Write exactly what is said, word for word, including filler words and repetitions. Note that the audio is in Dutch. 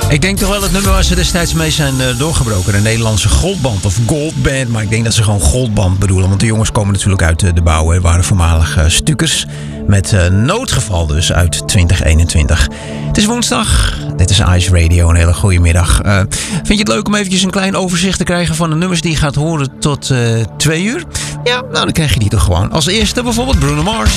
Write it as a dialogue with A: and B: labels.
A: Ik denk toch wel het nummer waar ze destijds mee zijn uh, doorgebroken. De Nederlandse Goldband of Goldband. Maar ik denk dat ze gewoon Goldband bedoelen. Want de jongens komen natuurlijk uit uh, de bouw. Hè. Waren voormalig uh, stukers. Met uh, Noodgeval dus uit twintig eenentwintig. Het is woensdag. Dit is Ice Radio. Een hele goede middag. Uh, vind je het leuk om eventjes een klein overzicht te krijgen van de nummers die je gaat horen tot uh, twee uur? Ja, nou dan krijg je die toch gewoon. Als eerste bijvoorbeeld Bruno Mars.